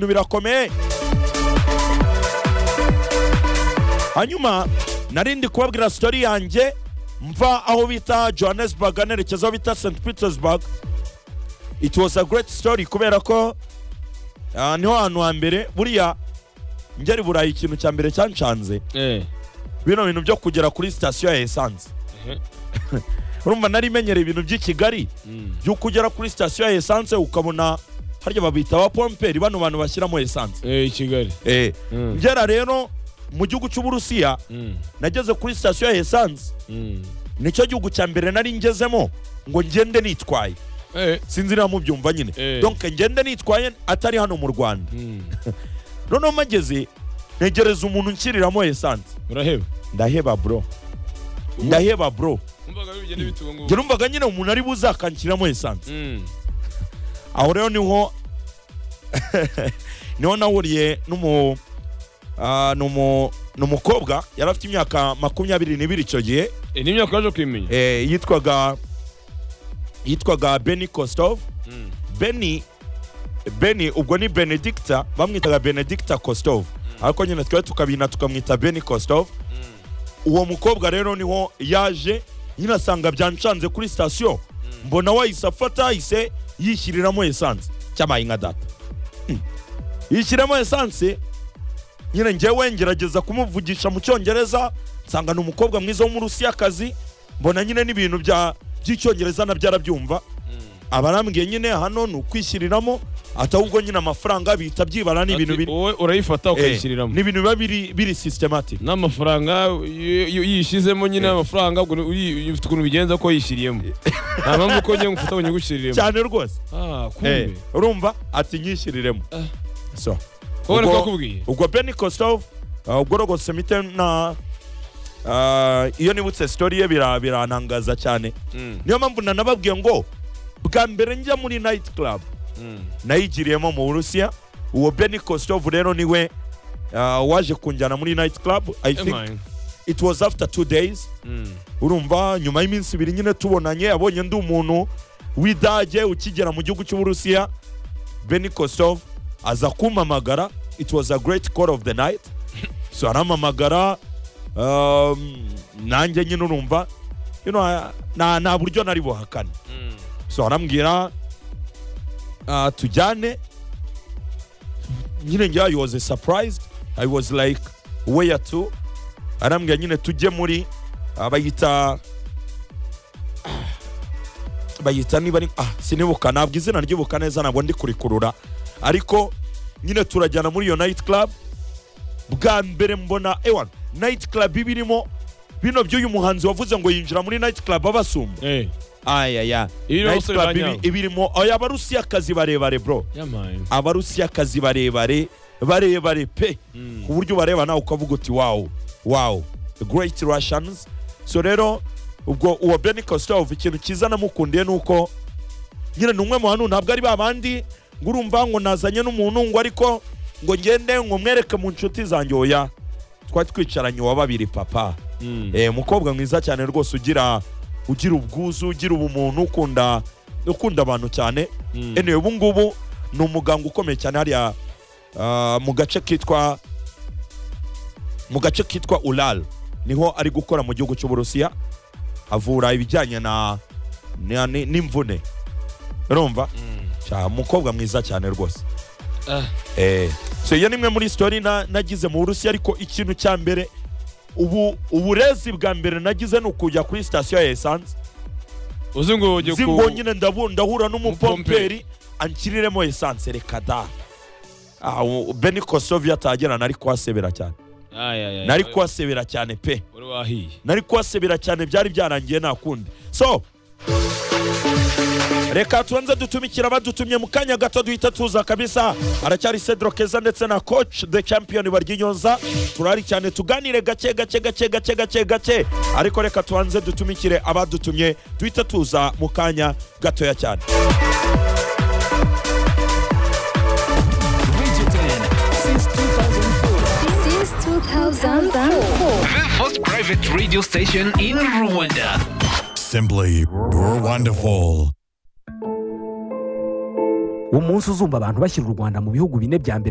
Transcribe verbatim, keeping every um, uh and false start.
ibintu birakomeye. Hanyuma narindi kubabwira story yanjye mva aho bita Johannesburg nerekeza aho bita Saint Petersburg. It was a great story kubera ko uh, niho hantu hambere buriya ngeri burayi ikintu cya mbere cyancanze eh bino bintu byo kugera kuri station ya essence. Urumva nari menyere ibintu by'i Kigali byo kugera kuri station ya essence ukabona harya babita ba pomperi bano bantu bashyiramo essence eh Kigali eh ngera rero mu gihugu cy'Uburusiya nageze kuri station ya essence nicyo gihugu cya mbere nari ngezemo ngo ngende nitwaye eh sinzi na mu byumva nyine eh. Donc ngende nitwaye atari hano mu Rwanda. None mageze negereza umuntu nkiriramo essence uraheba ndaheba bro ndaheba bro umvaga bigende bitungo ngira umvaga nyine umuntu ari buzakankiramo essence aho rero niho niho nawuriye numu ah numu numukobwa yarafite imyaka makumyabiri n'ibiri icyo gihe eh n'imyaka yaje kwimenya eh yitwaga yitwaga Benny Kostov. Benny Benny ubwo ni Benedicta bamwitaga Benedicta Kostov ariko nyine twa tukabina tukamwita Benny Kostov. Uwo mukobwa rero niho yaje nyina sanga byancanze kuri station mbona wayisafata ise yishyiriramo essence cyamaye nka data yishyiramo essence nyine ngewe ngerageza kumuvugisha mu cyongereza nsanga n'umukobwa mwiza wo mu Rusiyakazi mbona nyine n'ibintu bya by'icyongereza na byarabyumva abarambwiye nyine hano no kwishiriramo atahubwo nyine amafaranga bita byibara n'ibintu biri wowe urayifata ukayishiriramo n'ibintu biba biri biri systematic n'amafaranga yishizemo nyine amafaranga ufite ukuntu bigenza ko yishiriyemo nta mpamvu ko njye ngufata unyigushiriremo cyane rwose. Ah kumbe urumva ati nyishiriremo so ko wari kwakubwiye ubwo Benny Kostov ubwo rogose mite na iyo nibutse story ye biranangaza cyane. Niyo mpamvu nanababwiye ngo bwa mbere njya muri night club nayigiriyemo mu Burusiya. Uwo Benny Kostov rero niwe waje kunjyana muri night club. I think it was after two days. Urumva nyuma y'iminsi ibiri nyine tubonanye abonye ndi umuntu widage ukigera mu gihugu cy'Uburusiya. Benny Kostov aza kumamagara. It was a great call of the night. So aramamagara um nanjye nyine urumva you know na na buryo nari buhakana. So arambwira uh, tujyane nyine njya I was surprised. I was like where to arambwira nyine tujye muri abayita bayita niba ari ah sinibuka nabwo izina ryibuka neza nabwo ndi kurikurura ariko nyine turajyana muri iyo night club. Bwa mbere mbona ewan night club ibirimo bino by'uyu muhanzi wavuze ngo yinjira muri night club abasumba eh aya ya night club ibirimo aya Barusiyakazi barebare bro Abarusiyakazi barebare barebare pe ku buryo bareba nawe ukavuga uti wow wow the great Russians. So rero ubwo uwo Benny Kostov ikintu kiza namukundiye nuko nyine numwe mu hantu ntabwo ari babandi ngurumva ngo nazanye n'umuntu ngo ariko ngo ngende ngo mwereke mu nshuti zanjye oya twari twicaranye wa babiri papa. Eh mukobwa mwiza cyane rwose ugira ugira ubwuzu ugira ubumuntu ukunda ukunda abantu cyane. Ene ubu ngubu ni umuganga ukomeye cyane hariya mu gace kitwa mu gace kitwa Ural niho ari gukora mu gihugu cy'Uburusiya avura ibijyanye na n'imvune. Urumva cha mukobwa mwiza cyane rwose. Eh so iyo nimwe muri story na nagize mu Burusiya ariko ikintu cya mbere ubu uburezi bwa mbere nagize no kujya kuri station ya essence uzingo ujye ku zingonyine ndahura n'umupomperi ankiriremo essence reka da. Ah Benny Kostov yatagera nari kwasebera cyane. Aya nari kwasebera cyane pe uri wahiye nari kwasebera cyane byari byarangiye nakundi. So reka tuanze dutumikira badutumye mu kanya gato duhita tuza kabisa. Aracyari Cedro Keza ndetse na coach the champion Baryinyonza turari cyane tuganire gake gake gake gake gake gake ariko reka tuanze dutumikire abadutumye duhita tuza mu kanya gato ya cyane. two thousand four. The first private radio station in Rwanda. Simply wonderful. umunsi uzumva abantu bashyira u Rwanda mu bihugu bine bya mbere